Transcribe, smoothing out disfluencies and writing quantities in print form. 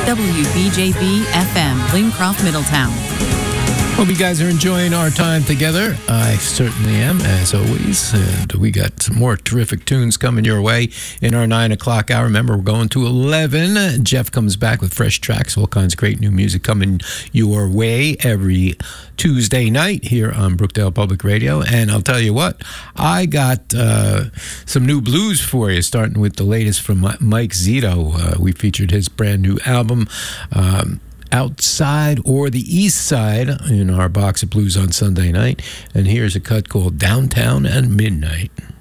WBJB FM, Lincroft, Middletown. Hope you guys are enjoying our time together. I certainly am, as always. And we got some more terrific tunes coming your way in our 9 o'clock hour. Remember, we're going to 11. Jeff comes back with fresh tracks, all kinds of great new music coming your way every Tuesday night here on Brookdale Public Radio. And I'll tell you what, I got some new blues for you, starting with the latest from Mike Zito. We featured his brand new album, Outside or the East Side, in our box of blues on Sunday night. And here's a cut called Downtown at Midnight.